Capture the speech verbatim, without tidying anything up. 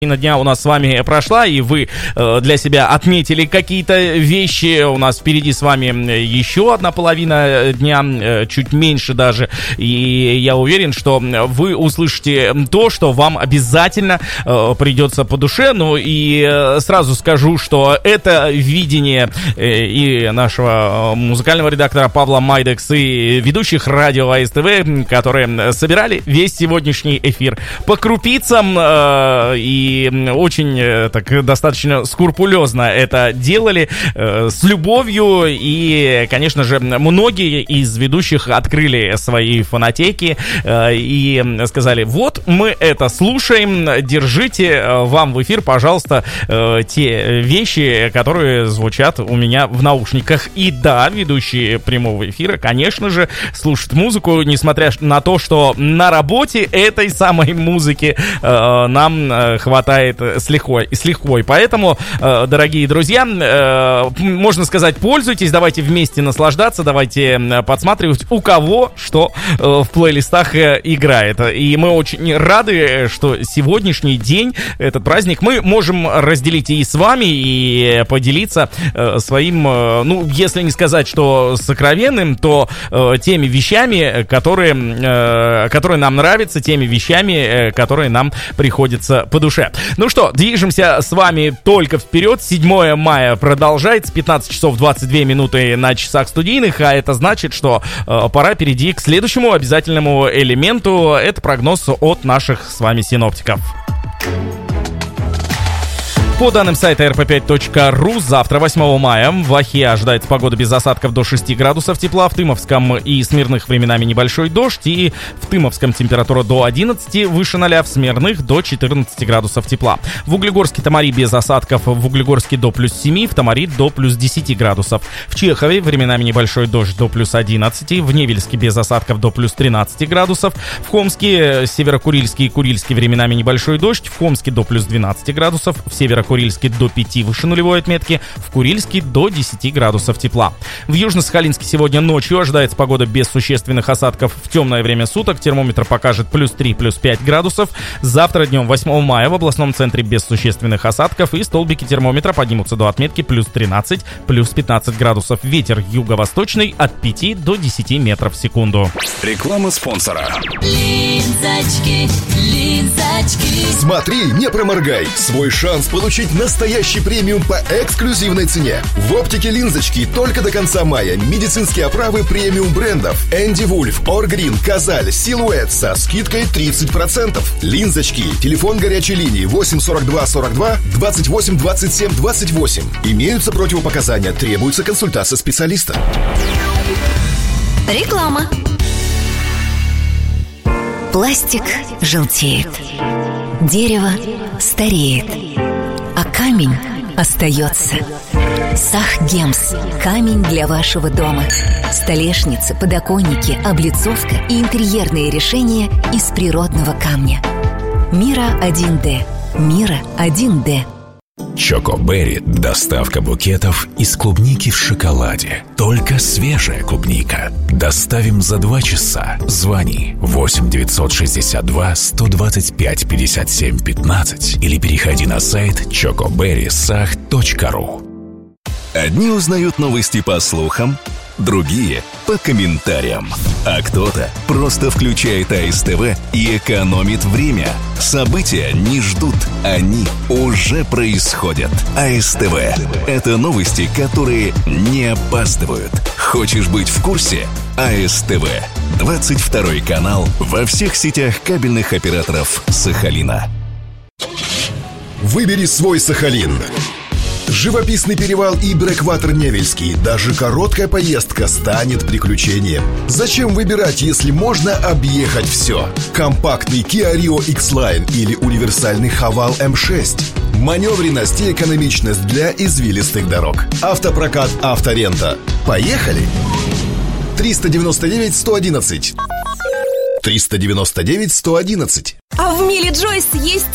Дня у нас с вами прошла, и вы э, для себя отметили какие-то вещи. У нас впереди с вами еще одна половина дня, э, чуть меньше даже. И я уверен, что вы услышите то, что вам обязательно э, придется по душе. Ну и э, сразу скажу, что это видение э, и нашего музыкального редактора Павла Майдекс, и ведущих радио АСТВ, которые собирали весь сегодняшний эфир по крупицам э, и И очень так достаточно скрупулезно это делали, э, с любовью. И, конечно же, многие из ведущих открыли свои фонотеки э, и сказали: вот мы это слушаем, держите э, вам в эфир, пожалуйста, э, те вещи, которые звучат у меня в наушниках. И да, ведущие прямого эфира, конечно же, слушают музыку, несмотря на то, что на работе этой самой музыки э, нам э, хватает с лихвой, с лихвой. Поэтому, э, дорогие друзья, э, можно сказать, пользуйтесь, давайте вместе наслаждаться, давайте подсматривать, у кого что э, в плейлистах э, играет. И мы очень рады, что сегодняшний день, этот праздник, мы можем разделить и с вами, и поделиться э, своим, э, ну, если не сказать, что сокровенным, то э, теми вещами, которые, э, которые нам нравятся, теми вещами, э, которые нам приходится по душе. Ну что, движемся с вами только вперед. седьмое мая продолжается, пятнадцать часов двадцать две минуты на часах студийных, а это значит, что э, пора перейти к следующему обязательному элементу. Это прогноз от наших с вами синоптиков. По данным сайта эр пэ пять точка ру, завтра, восьмого мая, в Охе ожидается погода без осадков до шести градусов тепла, в Тымовском и Смирных временами небольшой дождь, и в Тымовском температура до одиннадцати, выше ноля, в Смирных до четырнадцати градусов тепла. В Углегорске, Томари без осадков, в Углегорске до плюс семи, в Томари до плюс десяти градусов. В Чехове временами небольшой дождь до плюс одиннадцати, в Невельске без осадков до плюс тринадцати градусов, в Хомске, Северо-Курильске и Курильске временами небольшой дождь, в Хомске до плюс двенадцати градусов, в Северо Курильске до пяти выше нулевой отметки, в Курильске до десяти градусов тепла. В Южно-Сахалинске сегодня ночью ожидается погода без существенных осадков в темное время суток. Термометр покажет плюс три, плюс пять градусов. Завтра днем, восьмого мая, в областном центре без существенных осадков, и столбики термометра поднимутся до отметки плюс тринадцать, плюс пятнадцать градусов. Ветер юго-восточный от пяти до десяти метров в секунду. Реклама спонсора. Линзочки, линзочки. Смотри, не проморгай. Свой шанс получить настоящий премиум по эксклюзивной цене. В оптике Линзочки только до конца мая медицинские оправы премиум брендов Энди Вульф, Оргрин, Казаль, Силуэт со скидкой тридцать процентов. Линзочки. Телефон горячей линии восемь сорок два сорок два двадцать восемь двадцать семь двадцать восемь. Имеются противопоказания, требуется консультация специалиста. Реклама. Пластик желтеет, дерево стареет, а камень остается. Сахгемс. Камень для вашего дома. Столешницы, подоконники, облицовка и интерьерные решения из природного камня. Мира один дэ. Мира один дэ. Чоко Берри. Доставка букетов из клубники в шоколаде. Только свежая клубника. Доставим за два часа. Звони восемь девятьсот шестьдесят два сто двадцать пять пятьдесят семь пятнадцать или переходи на сайт чоко берри сах точка ру. Одни узнают новости по слухам, другие — по комментариям. А кто-то просто включает АСТВ и экономит время. События не ждут, они уже происходят. АСТВ — это новости, которые не опаздывают. Хочешь быть в курсе? АСТВ. двадцать второй канал во всех сетях кабельных операторов Сахалина. Выбери свой Сахалин. Живописный перевал и брэкватер Невельский. Даже короткая поездка станет приключением. Зачем выбирать, если можно объехать все? Компактный Kia Rio X-Line или универсальный Haval эм шесть. Маневренность и экономичность для извилистых дорог. Автопрокат Авторента. Поехали! триста девяносто девять сто одиннадцать. триста девяносто девять сто одиннадцать. А в Миле Джойс есть